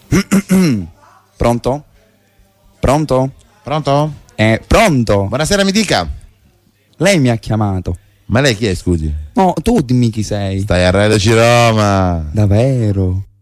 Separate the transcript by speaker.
Speaker 1: Pronto? Pronto?
Speaker 2: Pronto?
Speaker 1: Pronto?
Speaker 2: Buonasera, mi dica.
Speaker 1: Lei mi ha chiamato.
Speaker 2: Ma lei chi è, scusi?
Speaker 1: No, tu dimmi chi sei.
Speaker 2: Stai a Radio Ciroma.
Speaker 1: Davvero?